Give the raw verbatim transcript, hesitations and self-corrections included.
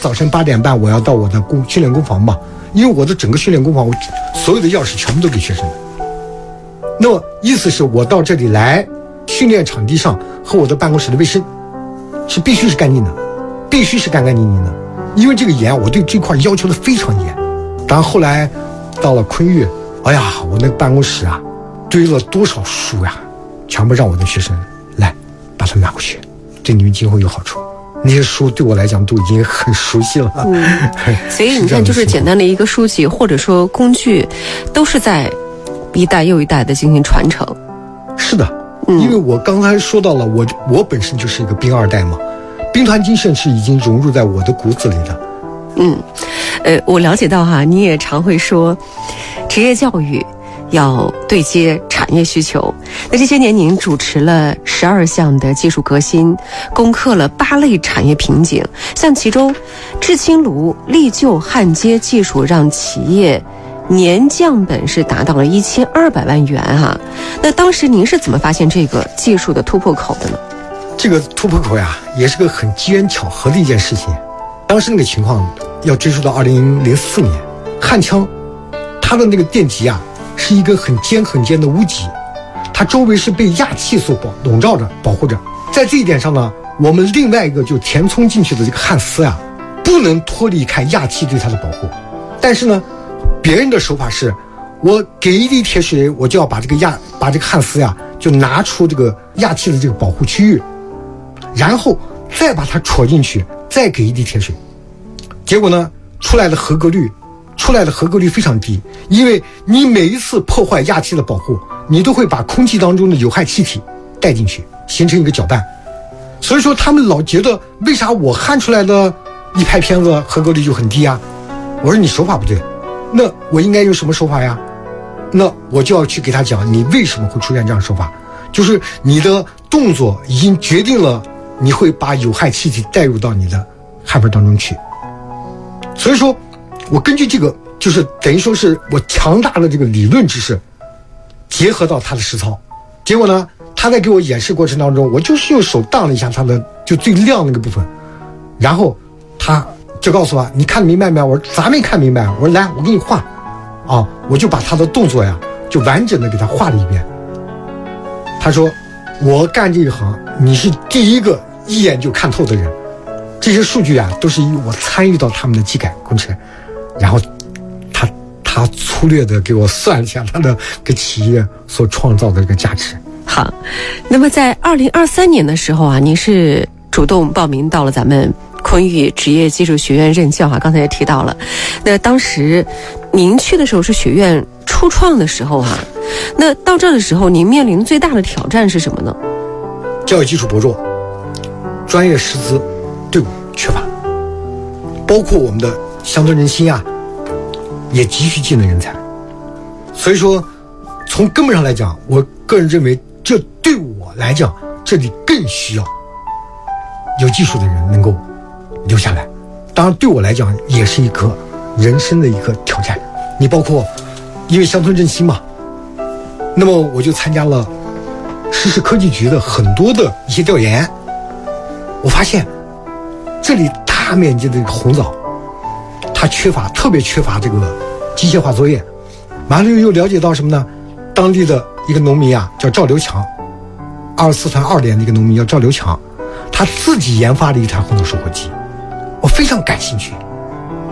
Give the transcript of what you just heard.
早晨八点半我要到我的工训练工房嘛，因为我的整个训练工房，我所有的钥匙全部都给学生的。那么意思是我到这里来，训练场地上和我的办公室的卫生是必须是干净的，必须是干干净净的，因为这个严，我对这块要求的非常严。当然后来到了昆玉，哎呀，我那个办公室啊，堆了多少书呀，全部让我的学生来把它拿过去，对你们今后有好处。那些书对我来讲都已经很熟悉了。 嗯，所以你看，就是简单的一个书籍或者说工具，都是在一代又一代的进行传承。 是的，因为我刚才说到了，我我本身就是一个兵二代嘛，兵团精神是已经融入在我的骨子里的。 嗯，呃，我了解到哈，你也常会说，职业教育要对接产业需求。那这些年您主持了十二项的技术革新，攻克了八类产业瓶颈，像其中制氢炉、立旧焊接技术让企业年降本是达到了一千二百万元啊。那当时您是怎么发现这个技术的突破口的呢？ 这个突破口呀，也是个很机缘巧合的一件事情。当时那个情况要追溯到二零零四年，焊枪它的那个电极啊是一个很尖很尖的屋脊，它周围是被氩气所保笼罩着保护着。在这一点上呢，我们另外一个就填充进去的这个焊丝啊，不能脱离开氩气对它的保护。但是呢，别人的手法是，我给一滴铁水，我就要把这个氩把这个焊丝呀就拿出这个氩气的这个保护区域，然后再把它戳进去，再给一滴铁水。结果呢，出来的合格率出来的合格率非常低，因为你每一次破坏氩气的保护，你都会把空气当中的有害气体带进去，形成一个搅拌。所以说他们老觉得为啥我焊出来的一拍片子合格率就很低啊？我说你手法不对，那我应该用什么手法呀？那我就要去给他讲你为什么会出现这样的手法，就是你的动作已经决定了你会把有害气体带入到你的焊片当中去。所以说我根据这个，就是等于说是我强大的这个理论知识结合到他的实操。结果呢，他在给我演示过程当中，我就是用手荡了一下他的就最亮那个部分，然后他就告诉我，你看明白没有？我说咋没看明白？我说来，我给你画啊，我就把他的动作呀就完整的给他画了一遍。他说我干这一行，你是第一个一眼就看透的人，这些数据啊都是以我参与到他们的技改工程，然后他他粗略的给我算了一下他的给企业所创造的这个价值。 好，那么在二零二三年的时候啊，您是主动报名到了咱们昆玉职业技术学院任教啊，刚才也提到了。那当时您去的时候是学院初创的时候啊，那到这的时候您面临最大的挑战是什么呢？ 教育基础薄弱，专业师资队伍缺乏，包括我们的乡村振兴啊也急需技能人才。所以说从根本上来讲，我个人认为这对我来讲，这里更需要有技术的人能够留下来。当然对我来讲也是一个人生的一个挑战。你包括因为乡村振兴嘛，那么我就参加了市市科技局的很多的一些调研，我发现这里大面积的红枣它缺乏特别缺乏这个机械化作业。完了又了解到什么呢？当地的一个农民啊叫赵刘强，二十四团二连的一个农民叫赵刘强，他自己研发了一台红枣收获机，我非常感兴趣。